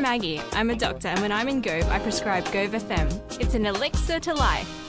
Maggie. I'm a doctor, and when I'm in Gove, I prescribe Gove FM. It's an elixir to life.